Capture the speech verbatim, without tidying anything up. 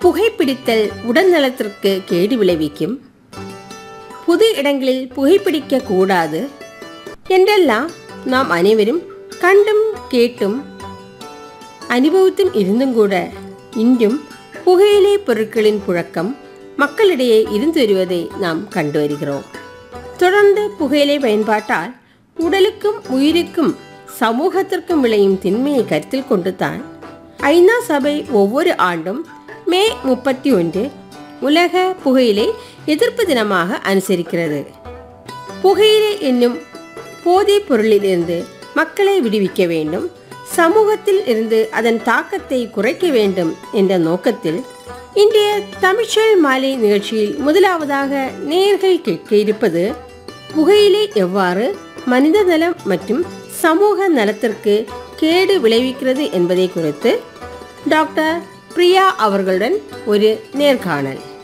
புகைப்பிடித்தல் உடல் நலத்திற்கு கேடு விளைவிக்கும், பொது இடங்களில் புகைப்பிடிக்க கூடாது என்றெல்லாம் நாம் அனைவரும் கண்டும் கேட்டும் அனுபவத்தும் இருந்தும் கூட இன்றும் புகையிலை பொருட்களின் புழக்கம் மக்களிடையே இருந்து வருவதை நாம் கண்டு வருகிறோம். தொடர்ந்து புகையிலை பயன்பாட்டால் உடலுக்கும் உயிருக்கும் சமூகத்திற்கும் விளையும் திண்மையை கருத்தில் கொண்டுதான் ஐநா சபை ஒவ்வொரு ஆண்டும் மே முப்பத்தி ஒன்று உலக புகையிலை எதிர்ப்பு தினமாக அனுசரிக்கிறது. புகையிலை என்னும் போதைப் பொருளிலிருந்து மக்களை விடுவிக்க வேண்டும், சமூகத்தில் இருந்து அதன் தாக்கத்தை குறைக்க வேண்டும் என்ற நோக்கத்தில் இன்றைய தமிழ்ச்சொல் மாலை நிகழ்ச்சியில் முதலாவதாக நேயர்கள் கேட்க இருப்பது புகையிலை எவ்வாறு மனித நலம் மற்றும் சமூக நலத்திற்கு கேடு விளைவிக்கிறது என்பதை குறித்து டாக்டர் பிரியா அவர்களுடன் ஒரு நேர்காணல்.